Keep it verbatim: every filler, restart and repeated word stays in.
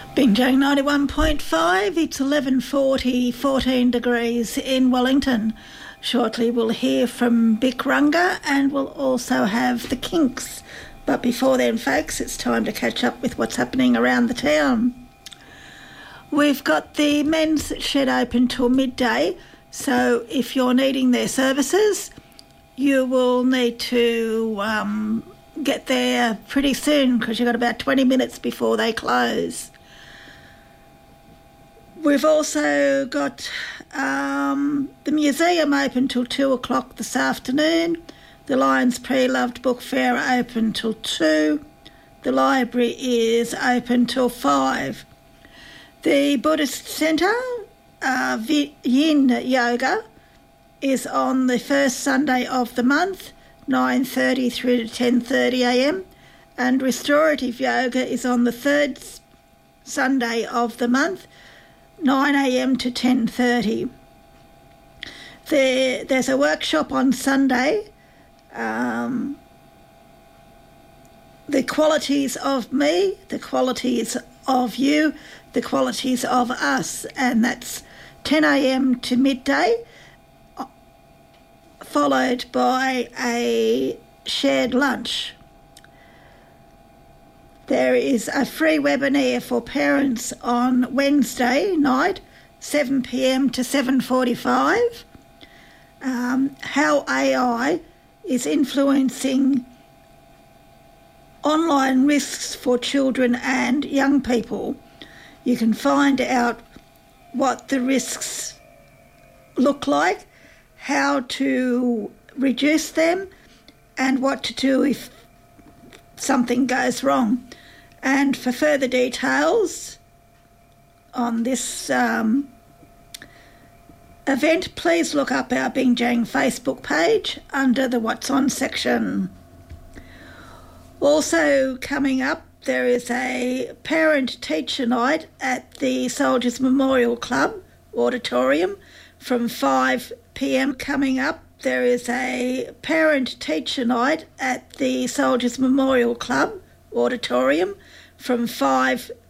Binjang ninety-one point five, it's eleven forty, fourteen degrees in Wellington. Shortly we'll hear from Bikrunga and we'll also have the Kinks. But before then, folks, it's time to catch up with what's happening around the town. We've got the men's shed open till midday, so if you're needing their services, you will need to um, get there pretty soon because you've got about twenty minutes before they close. We've also got um, the museum open till two o'clock this afternoon. The Lions Pre-Loved Book Fair open till two. The library is open till five. The Buddhist Centre, uh, Yin Yoga, is on the first Sunday of the month, nine thirty through to ten thirty a m, and Restorative Yoga is on the third Sunday of the month, nine a m to ten thirty. There, there's a workshop on Sunday, um, the qualities of me, the qualities of you, the qualities of us, and that's ten a m to midday, followed by a shared lunch. There is a free webinar for parents on Wednesday night, seven p m to seven forty-five, um, how A I is influencing online risks for children and young people. You can find out what the risks look like, how to reduce them, and what to do if something goes wrong. And for further details on this um, event, please look up our Binjang Facebook page under the What's On section. Also coming up, there is a parent-teacher night at the Soldiers Memorial Club auditorium from five p m. Coming up, there is a parent-teacher night at the Soldiers Memorial Club auditorium from five